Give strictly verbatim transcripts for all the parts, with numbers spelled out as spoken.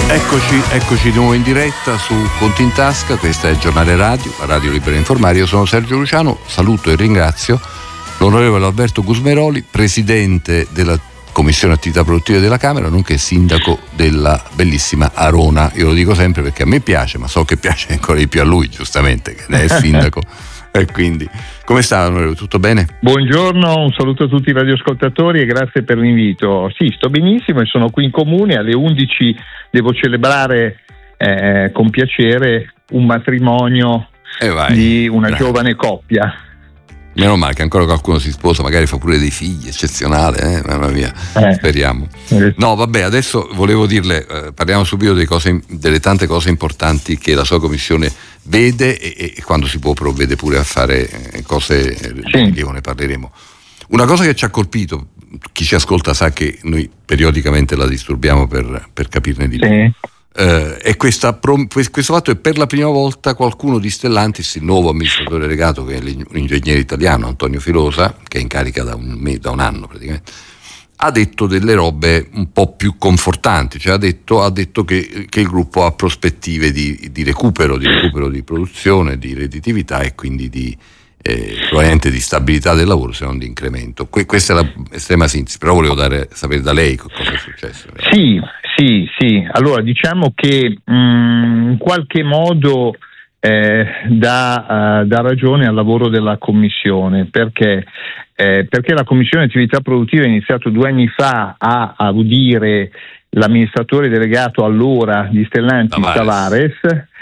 Eccoci, eccoci di nuovo in diretta su Conti in Tasca, questa è Giornale Radio, la radio libera e informare. Io sono Sergio Luciano, saluto e ringrazio l'onorevole Alberto Gusmeroli, presidente della Commissione Attività Produttive della Camera, nonché sindaco della bellissima Arona. Io lo dico sempre perché a me piace, ma so che piace ancora di più a lui, giustamente, che ne è sindaco. E quindi, come sta, onorevole? Tutto bene? Buongiorno, un saluto a tutti i radioascoltatori e grazie per l'invito. Sì, sto benissimo e sono qui in comune. Alle undici devo celebrare eh, con piacere un matrimonio eh vai, di una bravo. giovane coppia. Meno male che ancora qualcuno si sposa, magari fa pure dei figli, eccezionale, eh? Mamma mia, eh. speriamo. No, vabbè, adesso volevo dirle, eh, parliamo subito delle, cose, delle tante cose importanti che la sua commissione vede e, e quando si può provvede pure a fare cose sì. Che ne parleremo. Una cosa che ci ha colpito, chi ci ascolta sa che noi periodicamente la disturbiamo per, per capirne di più. Sì. Uh, e questa, questo fatto è per la prima volta qualcuno di Stellantis, il nuovo amministratore delegato, che è l'ingegnere italiano Antonio Filosa, che è in carica da un, da un anno praticamente, ha detto delle robe un po' più confortanti, cioè ha detto, ha detto che, che il gruppo ha prospettive di, di recupero, di recupero di produzione, di redditività e quindi di eh, probabilmente di stabilità del lavoro, se non di incremento. Que- questa è l'estrema sintesi, però volevo dare, sapere da lei cosa è successo. Sì, sì, sì. Allora diciamo che mh, in qualche modo eh, dà, uh, dà ragione al lavoro della Commissione, perché eh, perché la Commissione Attività Produttive ha iniziato due anni fa a audire l'amministratore delegato allora di Stellantis, Tavares,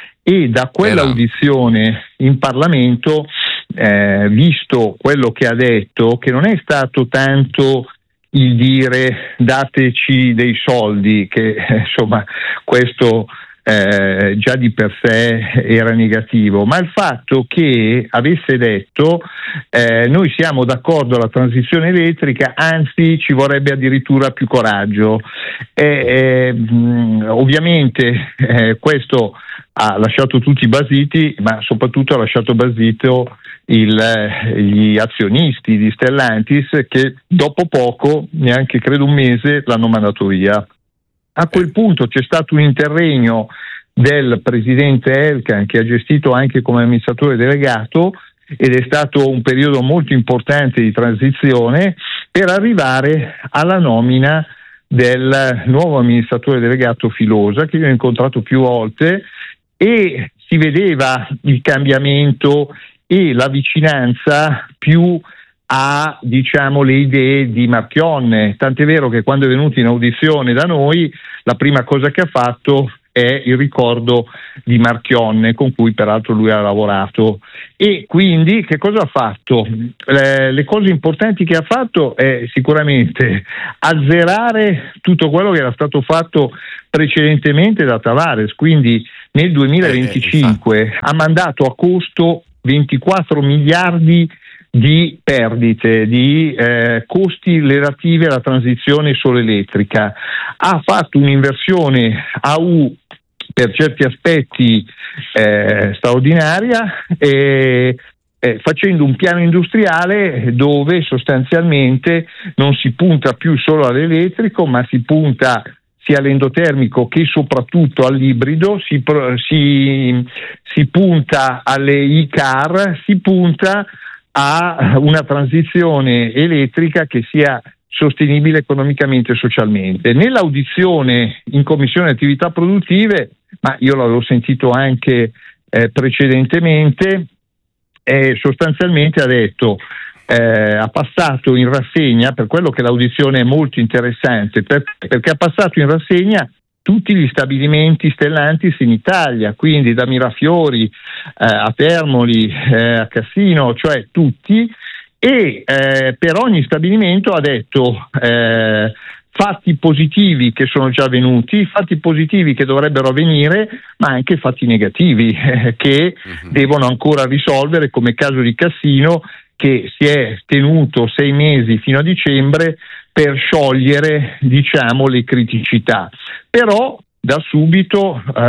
e da quell'audizione in Parlamento, eh, visto quello che ha detto, che non è stato tanto il dire dateci dei soldi, che eh, insomma questo eh, già di per sé era negativo, ma il fatto che avesse detto eh, noi siamo d'accordo alla transizione elettrica, anzi ci vorrebbe addirittura più coraggio. E, eh, mh, ovviamente eh, questo ha lasciato tutti basiti, ma soprattutto ha lasciato basito il, gli azionisti di Stellantis, che dopo poco, neanche credo un mese, l'hanno mandato via. A quel punto c'è stato un interregno del presidente Elkann, che ha gestito anche come amministratore delegato, ed è stato un periodo molto importante di transizione per arrivare alla nomina del nuovo amministratore delegato Filosa, che io ho incontrato più volte, e si vedeva il cambiamento e la vicinanza più a, diciamo, le idee di Marchionne, tant'è vero che quando è venuto in audizione da noi la prima cosa che ha fatto è il ricordo di Marchionne, con cui peraltro lui ha lavorato. E quindi che cosa ha fatto? Le, le cose importanti che ha fatto è sicuramente azzerare tutto quello che era stato fatto precedentemente da Tavares, quindi nel duemilaventicinque eh, ha mandato a costo ventiquattro miliardi di perdite, di eh, costi relativi alla transizione solo elettrica. Ha fatto un'inversione A U per certi aspetti eh, straordinaria, e eh, facendo un piano industriale dove sostanzialmente non si punta più solo all'elettrico, ma si punta sia all'endotermico che soprattutto all'ibrido, si, si, si punta alle e-car, si punta a una transizione elettrica che sia sostenibile economicamente e socialmente. Nell'audizione in Commissione Attività Produttive, ma io l'avevo sentito anche eh, precedentemente, eh, sostanzialmente ha detto, eh, ha passato in rassegna, per quello che l'audizione è molto interessante, per, perché ha passato in rassegna tutti gli stabilimenti Stellantis in Italia, quindi da Mirafiori eh, a Termoli, eh, a Cassino, cioè tutti, e eh, per ogni stabilimento ha detto eh, fatti positivi che sono già avvenuti, fatti positivi che dovrebbero avvenire, ma anche fatti negativi eh, che uh-huh. devono ancora risolvere, come caso di Cassino, che si è tenuto sei mesi fino a dicembre per sciogliere, diciamo, le criticità. Però da subito eh,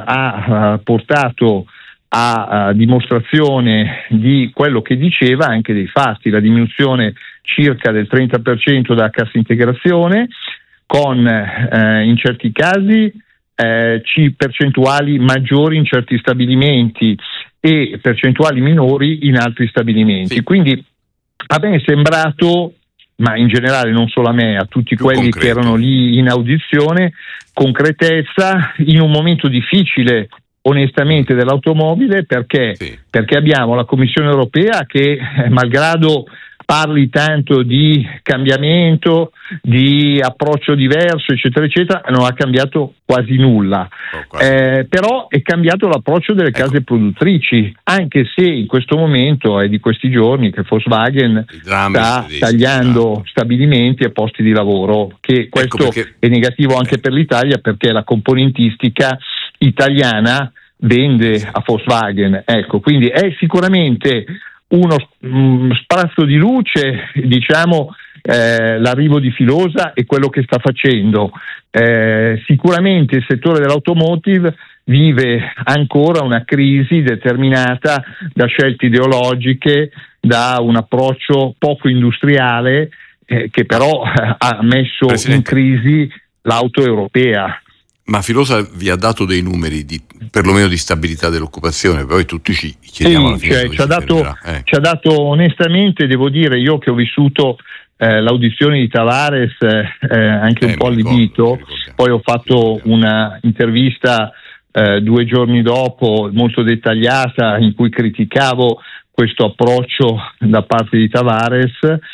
ha portato a, a dimostrazione di quello che diceva, anche dei fatti, la diminuzione circa del trenta per cento della cassa integrazione, con eh, in certi casi eh, ci percentuali maggiori in certi stabilimenti e percentuali minori in altri stabilimenti. Sì. Quindi a me è sembrato, ma in generale non solo a me, a tutti più quelli concreto. Che erano lì in audizione, concretezza in un momento difficile onestamente dell'automobile, perché, sì. perché abbiamo la Commissione Europea che eh, malgrado parli tanto di cambiamento, di approccio diverso, eccetera, eccetera, non ha cambiato quasi nulla. Oh, quasi. Eh, però è cambiato l'approccio delle ecco. case produttrici, anche se in questo momento è di questi giorni che Volkswagen sta tagliando stabilimenti e posti di lavoro, che questo ecco perché... è negativo anche eh. per l'Italia, perché la componentistica italiana vende a Volkswagen. Ecco, quindi è sicuramente uno mh, sprazzo di luce, diciamo, eh, l'arrivo di Filosa e quello che sta facendo. Eh, sicuramente il settore dell'automotive vive ancora una crisi determinata da scelte ideologiche, da un approccio poco industriale eh, che però eh, ha messo Presidente. in crisi l'auto europea. Ma Filosa vi ha dato dei numeri di, perlomeno di stabilità dell'occupazione, poi tutti ci chiediamo sì, alla fine cioè, ci, ha dato, eh. ci ha dato onestamente, devo dire, io che ho vissuto eh, l'audizione di Tavares eh, anche eh, un po' allibito, poi ho fatto una intervista eh, due giorni dopo molto dettagliata in cui criticavo questo approccio da parte di Tavares.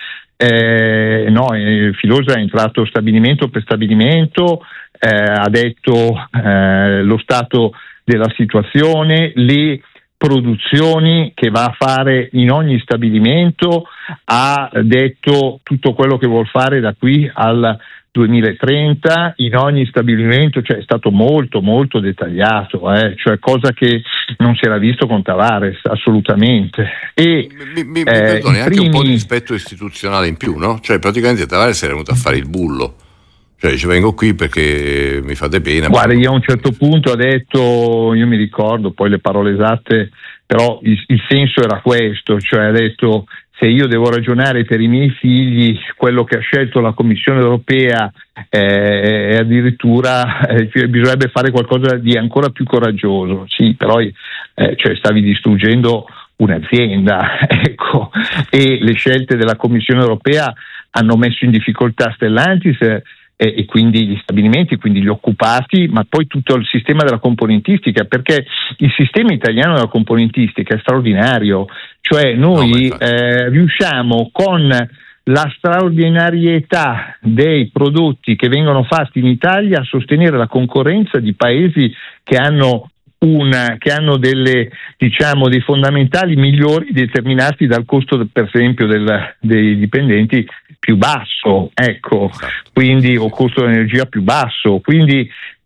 Eh, no, eh, Filosa è entrato stabilimento per stabilimento, eh, ha detto eh, lo stato della situazione, le produzioni che va a fare in ogni stabilimento, ha detto tutto quello che vuol fare da qui al duemilatrenta in ogni stabilimento, cioè è stato molto molto dettagliato, eh, cioè cosa che non si era visto con Tavares assolutamente. E mi, mi, mi eh, perdoni, anche primi... un po' di rispetto istituzionale in più, no? Cioè praticamente Tavares era venuto a fare il bullo, cioè dice vengo qui perché mi fate pena. Guarda, io a un certo punto ha detto, io mi ricordo poi le parole esatte, però il, il senso era questo, cioè ha detto: se io devo ragionare per i miei figli, quello che ha scelto la Commissione Europea eh, è addirittura eh, bisognerebbe fare qualcosa di ancora più coraggioso. Sì, però eh, cioè, stavi distruggendo un'azienda, ecco, e le scelte della Commissione Europea hanno messo in difficoltà Stellantis eh, e quindi gli stabilimenti, quindi gli occupati, ma poi tutto il sistema della componentistica, perché il sistema italiano della componentistica è straordinario, cioè noi no, eh, riusciamo con la straordinarietà dei prodotti che vengono fatti in Italia a sostenere la concorrenza di paesi che hanno una, che hanno delle, diciamo, dei fondamentali migliori determinati dal costo, per esempio, del, dei dipendenti più basso, ecco, quindi o costo dell'energia più basso, quindi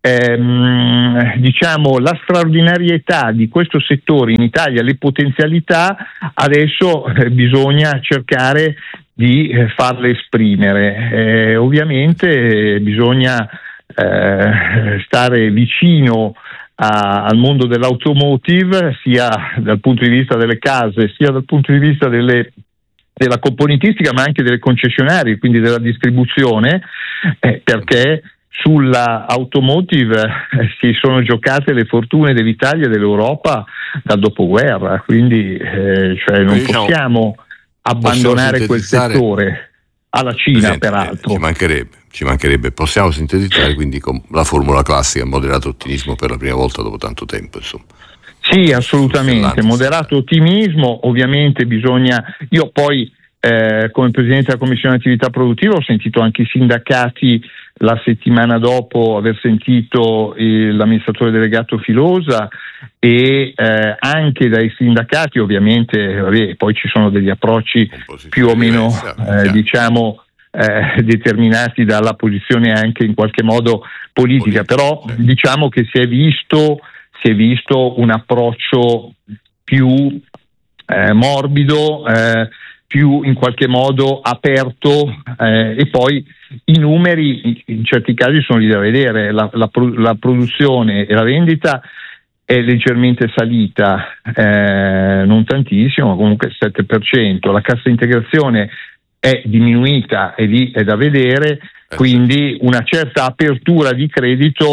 ehm, diciamo la straordinarietà di questo settore in Italia, le potenzialità, adesso eh, bisogna cercare di eh, farle esprimere. Eh, ovviamente eh, bisogna eh, stare vicino A, al mondo dell'automotive, sia dal punto di vista delle case, sia dal punto di vista delle, della componentistica, ma anche delle concessionarie, quindi della distribuzione, eh, perché sulla automotive eh, si sono giocate le fortune dell'Italia e dell'Europa dal dopoguerra, quindi eh, cioè non diciamo, possiamo abbandonare quel settore alla Cina. Presente, peraltro ci mancherebbe, ci mancherebbe. Possiamo sintetizzare quindi con la formula classica: moderato ottimismo per la prima volta dopo tanto tempo, insomma. Sì, assolutamente, moderato ottimismo. Ovviamente bisogna, io poi eh, come Presidente della Commissione Attività Produttiva ho sentito anche i sindacati la settimana dopo aver sentito eh, l'amministratore delegato Filosa, e eh, anche dai sindacati ovviamente, vabbè, poi ci sono degli approcci più o meno eh, diciamo eh, determinati dalla posizione anche in qualche modo politica, però diciamo che si è visto si è visto un approccio più eh, morbido, eh, più in qualche modo aperto, eh, e poi i numeri in certi casi sono lì da vedere. La, la, la produzione e la vendita è leggermente salita, eh, non tantissimo, ma comunque il sette per cento. La cassa integrazione è diminuita e lì è da vedere, quindi una certa apertura di credito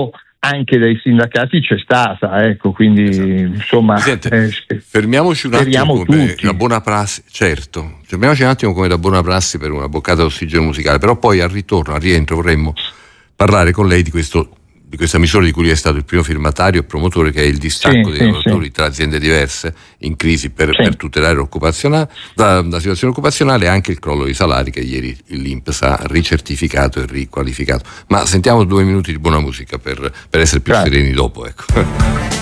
anche dai sindacati c'è stata, ecco, quindi esatto. insomma eh, fermiamoci un attimo come tutti. La buona prassi, certo, fermiamoci un attimo come la buona prassi per una boccata d'ossigeno musicale, però poi al ritorno, al rientro vorremmo parlare con lei di questo di questa misura di cui lui è stato il primo firmatario e promotore, che è il distacco sì, dei sì, lavoratori sì. tra aziende diverse in crisi per, sì. per tutelare l'occupazionale, la, la situazione occupazionale, e anche il crollo dei salari che ieri l'I N P S ha ricertificato e riqualificato. Ma sentiamo due minuti di buona musica per, per essere più Grazie. sereni dopo, ecco.